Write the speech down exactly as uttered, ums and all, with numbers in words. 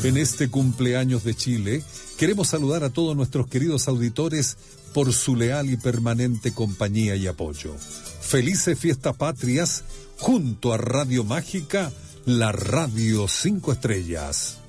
En este cumpleaños de Chile, queremos saludar a todos nuestros queridos auditores por su leal y permanente compañía y apoyo. Felices fiestas patrias, junto a Radio Mágica, la Radio Cinco Estrellas.